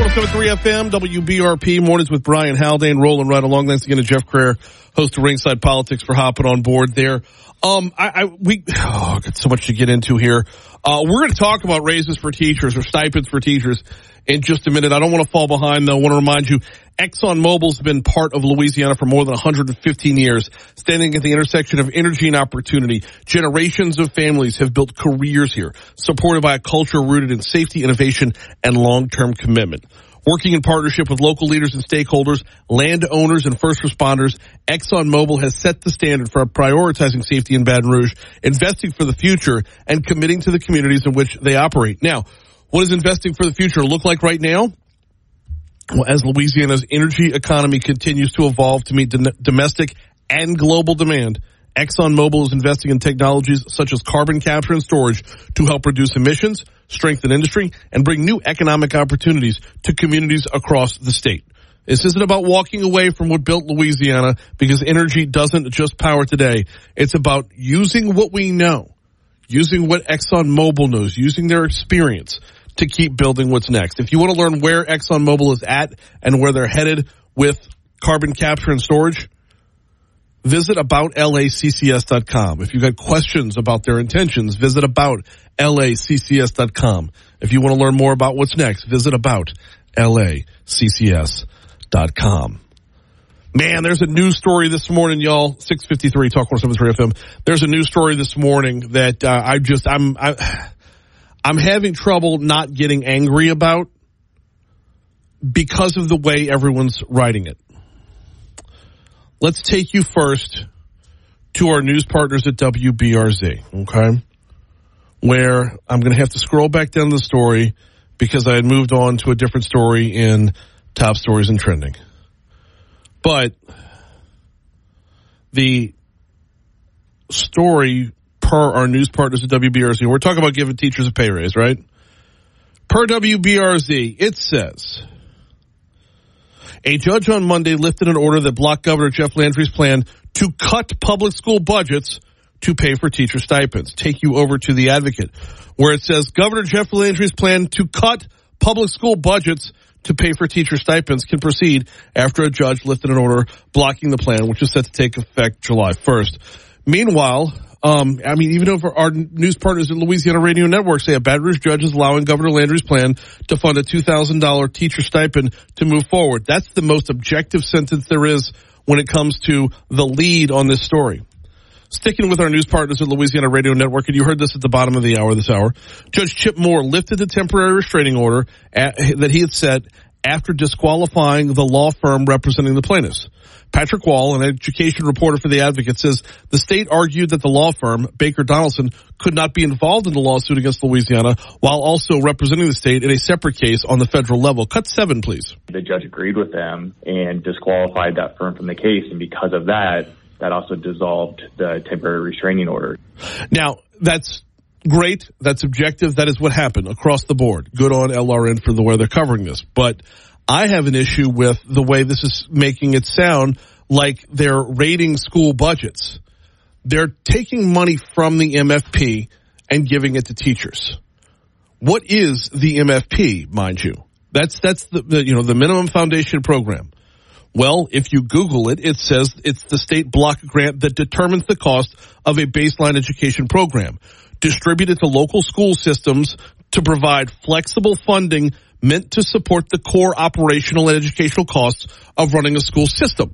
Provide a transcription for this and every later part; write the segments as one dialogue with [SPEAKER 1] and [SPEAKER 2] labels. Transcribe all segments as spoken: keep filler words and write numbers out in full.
[SPEAKER 1] seven point three F M, W B R P, Mornings with Brian Haldane, rolling right along. Thanks again to Jeff Crair, host of Ringside Politics, for hopping on board there. Um, I, I we, oh, got so much to get into here. Uh, we're going to talk about raises for teachers or stipends for teachers in just a minute. I don't want to fall behind, though. I want to remind you, ExxonMobil's been part of Louisiana for more than one hundred fifteen years, standing at the intersection of energy and opportunity. Generations of families have built careers here, supported by a culture rooted in safety, innovation, and long-term commitment. Working in partnership with local leaders and stakeholders, landowners, and first responders, ExxonMobil has set the standard for prioritizing safety in Baton Rouge, investing for the future, and committing to the communities in which they operate. Now, what does investing for the future look like right now? Well, as Louisiana's energy economy continues to evolve to meet d- domestic and global demand, ExxonMobil is investing in technologies such as carbon capture and storage to help reduce emissions, strengthen industry, and bring new economic opportunities to communities across the state. This isn't about walking away from what built Louisiana, because energy doesn't just power today. It's about using what we know, using what ExxonMobil knows, using their experience to keep building what's next. If you want to learn where ExxonMobil is at and where they're headed with carbon capture and storage, visit about L A C C S dot com. If you've got questions about their intentions, visit about L A C C S dot com. If you want to learn more about what's next, visit about L A C C S dot com. Man, there's a news story this morning, y'all. six fifty-three Talk one oh seven point three F M. There's a news story this morning that uh, I just I'm I, I'm having trouble not getting angry about because of the way everyone's writing it. Let's take you first to our news partners at W B R Z, okay? Where I'm going to have to scroll back down the story because I had moved on to a different story in Top Stories and Trending. But the story per our news partners at W B R Z, we're talking about giving teachers a pay raise, right? Per W B R Z, it says, a judge on Monday lifted an order that blocked Governor Jeff Landry's plan to cut public school budgets to pay for teacher stipends. Take you over to The Advocate, where it says Governor Jeff Landry's plan to cut public school budgets to pay for teacher stipends can proceed after a judge lifted an order blocking the plan, which is set to take effect July first. Meanwhile, um, I mean, even over our news partners at Louisiana Radio Network say a Baton Rouge judge is allowing Governor Landry's plan to fund a two thousand dollars teacher stipend to move forward. That's the most objective sentence there is when it comes to the lead on this story. Sticking with our news partners at Louisiana Radio Network, and you heard this at the bottom of the hour this hour, Judge Chip Moore lifted the temporary restraining order at, that he had set after disqualifying the law firm representing the plaintiffs. Patrick Wall, an education reporter for The Advocate, says the state argued that the law firm, Baker Donaldson, could not be involved in the lawsuit against Louisiana while also representing the state in a separate case on the federal level. Cut seven, please.
[SPEAKER 2] The judge agreed with them and disqualified that firm from the case, and because of that, that also dissolved the temporary restraining order.
[SPEAKER 1] Now, that's great. That's objective. That is what happened across the board. Good on L R N for the way they're covering this. But I have an issue with the way this is making it sound like they're raiding school budgets. They're taking money from the M F P and giving it to teachers. What is the M F P, mind you? That's that's the, the you know the minimum foundation program. Well, if you Google it, it says it's the state block grant that determines the cost of a baseline education program, distributed to local school systems to provide flexible funding meant to support the core operational and educational costs of running a school system.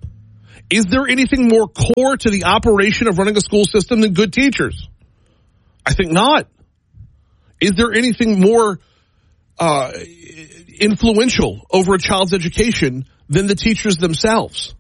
[SPEAKER 1] Is there anything more core to the operation of running a school system than good teachers? I think not. Is there anything more uh, influential over a child's education than the teachers themselves?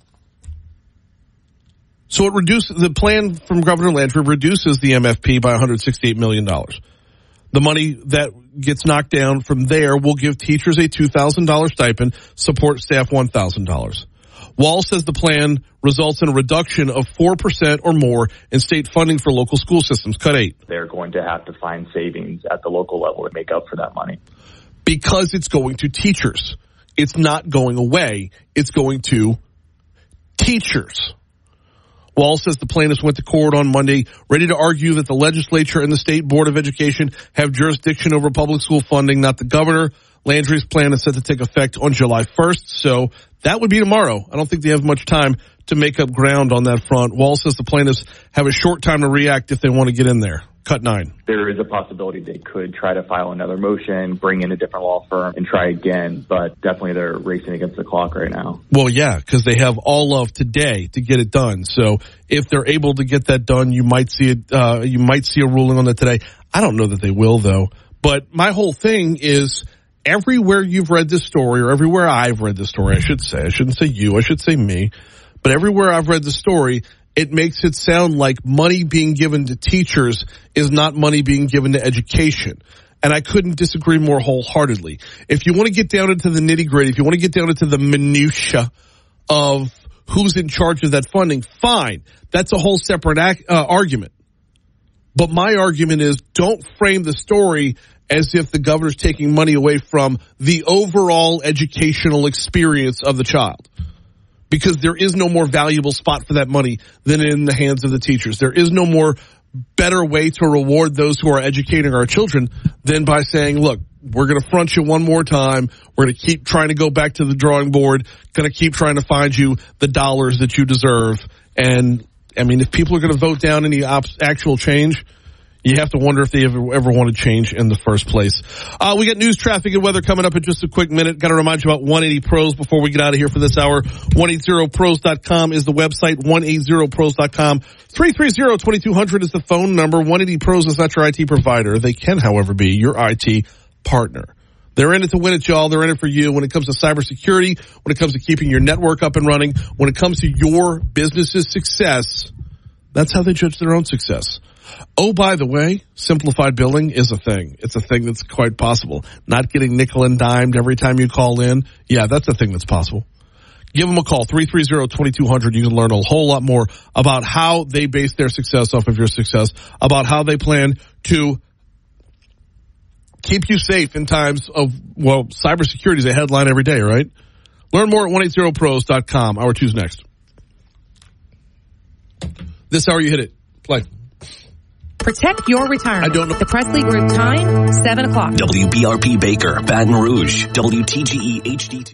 [SPEAKER 1] So it reduces the plan from Governor Landry reduces the M F P by one hundred sixty-eight million dollars. The money that gets knocked down from there will give teachers a two thousand dollars stipend, support staff one thousand dollars. Wall says the plan results in a reduction of four percent or more in state funding for local school systems. Cut eight.
[SPEAKER 2] They're going to have to find savings at the local level to make up for that money.
[SPEAKER 1] Because it's going to teachers. It's not going away. It's going to teachers. Wall says the plaintiffs went to court on Monday ready to argue that the legislature and the State Board of Education have jurisdiction over public school funding, not the governor. Landry's plan is set to take effect on July first, so that would be tomorrow. I don't think they have much time to make up ground on that front. Wall says the plaintiffs have a short time to react if they want to get in there. Cut nine.
[SPEAKER 2] There is a possibility they could try to file another motion, bring in a different law firm, and try again, but definitely they're racing against the clock right now.
[SPEAKER 1] Well, yeah, because they have all of today to get it done. So if they're able to get that done, you might see it. Uh, you might see a ruling on that today. I don't know that they will, though. But my whole thing is, everywhere you've read this story, or everywhere I've read this story, I should say, I shouldn't say you, I should say me, but everywhere I've read the story, it makes it sound like money being given to teachers is not money being given to education. And I couldn't disagree more wholeheartedly. If you want to get down into the nitty-gritty, if you want to get down into the minutia of who's in charge of that funding, fine. That's a whole separate ac- uh, argument. But my argument is, don't frame the story as if the governor's taking money away from the overall educational experience of the child. Because there is no more valuable spot for that money than in the hands of the teachers. There is no more better way to reward those who are educating our children than by saying, look, we're going to front you one more time. We're going to keep trying to go back to the drawing board, going to keep trying to find you the dollars that you deserve. And, I mean, if people are going to vote down any op- actual change, you have to wonder if they ever, ever want to change in the first place. Uh, we got news, traffic, and weather coming up in just a quick minute. Got to remind you about one eighty pros before we get out of here for this hour. one eighty pros dot com is the website. one eighty pros dot com. three three zero, two two zero zero is the phone number. one eighty pros is not your I T provider. They can, however, be your I T partner. They're in it to win it, y'all. They're in it for you when it comes to cybersecurity, when it comes to keeping your network up and running, when it comes to your business's success. That's how they judge their own success. Oh, by the way, simplified billing is a thing. It's a thing that's quite possible. Not getting nickel and dimed every time you call in. Yeah, that's a thing that's possible. Give them a call, three three zero, two two zero zero. You can learn a whole lot more about how they base their success off of your success, about how they plan to keep you safe in times of, well, cybersecurity is a headline every day, right? Learn more at one eighty pros dot com. Hour two's next. This hour you hit it. Play.
[SPEAKER 3] Protect your retirement.
[SPEAKER 1] I don't know.
[SPEAKER 3] The Presley Group time, seven o'clock.
[SPEAKER 4] W B R P Baker, Baton Rouge, W T G E H D two.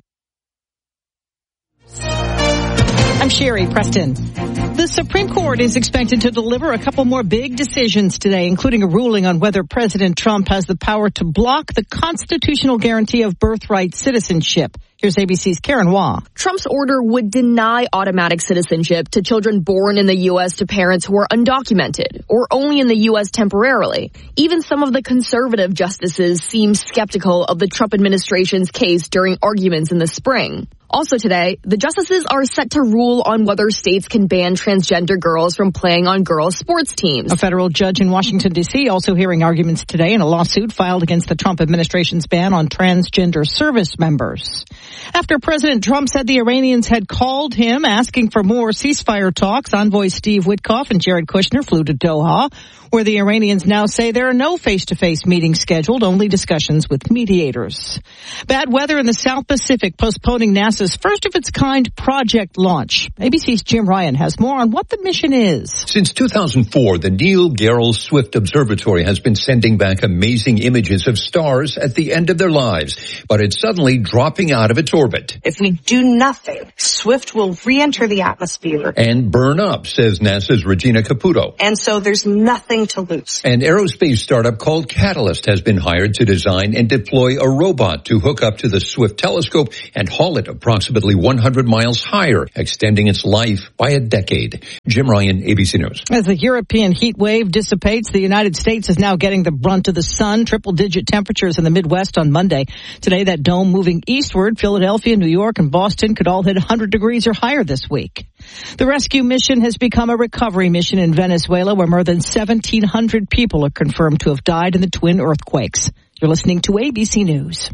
[SPEAKER 5] I'm Sherry Preston. The Supreme Court is expected to deliver a couple more big decisions today, including a ruling on whether President Trump has the power to block the constitutional guarantee of birthright citizenship. Here's A B C's Karen Waugh.
[SPEAKER 6] Trump's order would deny automatic citizenship to children born in the U S to parents who are undocumented or only in the U S temporarily. Even some of the conservative justices seem skeptical of the Trump administration's case during arguments in the spring. Also today, the justices are set to rule on whether states can ban transgender girls from playing on girls' sports teams.
[SPEAKER 5] A federal judge in Washington, D C also hearing arguments today in a lawsuit filed against the Trump administration's ban on transgender service members. After President Trump said the Iranians had called him asking for more ceasefire talks, envoys Steve Witkoff and Jared Kushner flew to Doha, where the Iranians now say there are no face-to-face meetings scheduled, only discussions with mediators. Bad weather in the South Pacific postponing NASA's first-of-its-kind project launch. A B C's Jim Ryan has more on what the mission is.
[SPEAKER 7] Since two thousand four, the Neil Gehrels Swift Observatory has been sending back amazing images of stars at the end of their lives, but it's suddenly dropping out of its orbit.
[SPEAKER 8] If we do nothing, Swift will re-enter the atmosphere
[SPEAKER 7] and burn up, says NASA's Regina Caputo.
[SPEAKER 8] And so there's nothing to lose.
[SPEAKER 7] An aerospace startup called Catalyst has been hired to design and deploy a robot to hook up to the Swift telescope and haul it approximately one hundred miles higher, extending its life by a decade. Jim Ryan, A B C News.
[SPEAKER 5] As the European heat wave dissipates, the United States is now getting the brunt of the sun. Triple-digit temperatures in the Midwest on Monday. Today, that dome moving eastward. Philadelphia, New York, and Boston could all hit one hundred degrees or higher this week. The rescue mission has become a recovery mission in Venezuela, where more than seventeen hundred people are confirmed to have died in the twin earthquakes. You're listening to A B C News.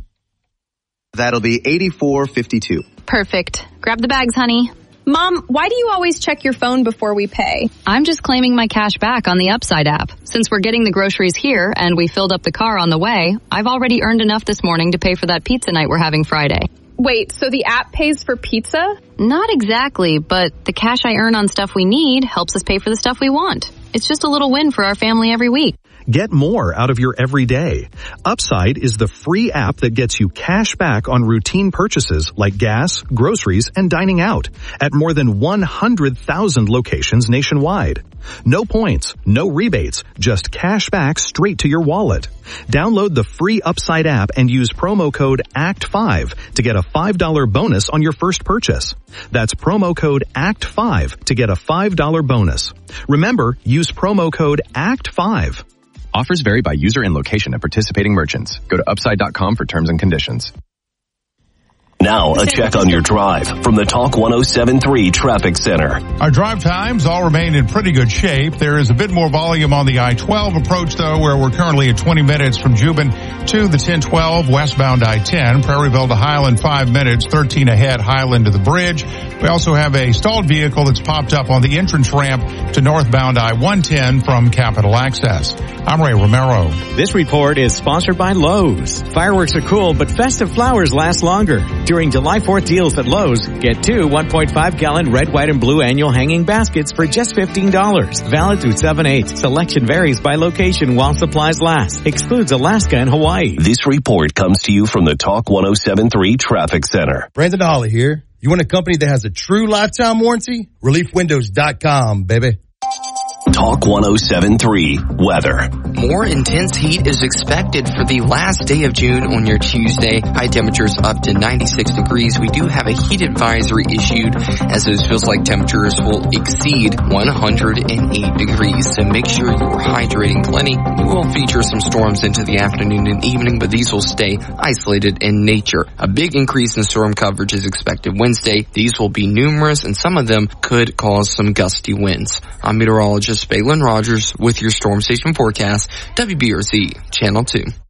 [SPEAKER 9] That'll be eighty-four fifty-two.
[SPEAKER 10] Perfect. Grab the bags, honey.
[SPEAKER 11] Mom, why do you always check your phone before we pay?
[SPEAKER 10] I'm just claiming my cash back on the Upside app. Since we're getting the groceries here and we filled up the car on the way, I've already earned enough this morning to pay for that pizza night we're having Friday.
[SPEAKER 11] Wait, so the app pays for pizza?
[SPEAKER 10] Not exactly, but the cash I earn on stuff we need helps us pay for the stuff we want. It's just a little win for our family every week.
[SPEAKER 12] Get more out of your everyday. Upside is the free app that gets you cash back on routine purchases like gas, groceries, and dining out at more than one hundred thousand locations nationwide. No points, no rebates, just cash back straight to your wallet. Download the free Upside app and use promo code A C T five to get a five dollars bonus on your first purchase. That's promo code A C T five to get a five dollars bonus. Remember, use promo code A C T five.
[SPEAKER 13] Offers vary by user and location at participating merchants. Go to upside dot com for terms and conditions.
[SPEAKER 4] Now, a check on your drive from the Talk one oh seven point three Traffic Center.
[SPEAKER 14] Our drive times all remain in pretty good shape. There is a bit more volume on the I twelve approach, though, where we're currently at twenty minutes from Juban to the ten twelve westbound I ten. Prairieville to Highland, five minutes, thirteen ahead, Highland to the bridge. We also have a stalled vehicle that's popped up on the entrance ramp to northbound I one ten from Capitol Access. I'm Ray Romero.
[SPEAKER 15] This report is sponsored by Lowe's. Fireworks are cool, but festive flowers last longer. During July fourth deals at Lowe's, get two one point five gallon red, white, and blue annual hanging baskets for just fifteen dollars. Valid through seven eight. Selection varies by location while supplies last. Excludes Alaska and Hawaii.
[SPEAKER 4] This report comes to you from the Talk one oh seven point three Traffic Center.
[SPEAKER 16] Brandon Holly here. You want a company that has a true lifetime warranty? relief windows dot com, baby.
[SPEAKER 4] Talk one oh seven point three Weather.
[SPEAKER 17] More intense heat is expected for the last day of June on your Tuesday. High temperatures up to ninety-six degrees. We do have a heat advisory issued as those feels like temperatures will exceed one hundred eight degrees. So make sure you're hydrating plenty. We will feature some storms into the afternoon and evening, but these will stay isolated in nature. A big increase in storm coverage is expected Wednesday. These will be numerous and some of them could cause some gusty winds. I'm meteorologist Balin Rogers with your Storm Station forecast, W B R Z Channel two.